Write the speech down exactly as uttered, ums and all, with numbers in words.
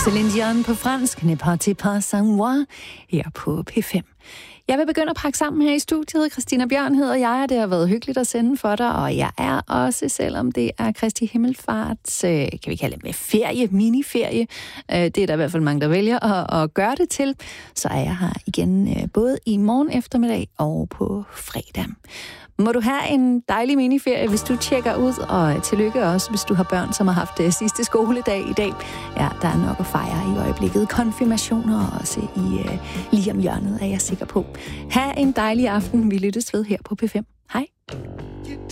Céline Dion på fransk, Ne partez pas sans moi, her på P fem. Jeg vil begynde at pakke sammen her i studiet. Christina Bjørn hedder jeg, og det har været hyggeligt at sende for dig. Og jeg er også, selvom det er Kristi Himmelfart, øh, kan vi kalde det med ferie, miniferie. Øh, det er der i hvert fald mange, der vælger at, at gøre det til. Så er jeg her igen øh, både i morgen eftermiddag og på fredag. Må du have en dejlig miniferie, hvis du tjekker ud, og tillykke også, hvis du har børn, som har haft det sidste skoledag i dag. Ja, der er nok at fejre i øjeblikket. Konfirmationer også i uh, lige om hjørnet, er jeg sikker på. Ha' en dejlig aften. Vi lyttes ved her på P fem. Hej.